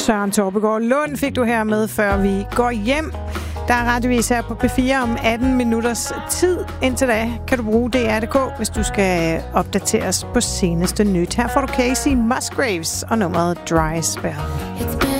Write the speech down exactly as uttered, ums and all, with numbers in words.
Søren Torpegaard Lund fik du her med, før vi går hjem. Der er radiovis her på P fire om atten minutters tid. Indtil da kan du bruge D R punktum d k, hvis du skal opdateres på seneste nyt. Her får du Casey Musgraves og nummeret Dry Spell.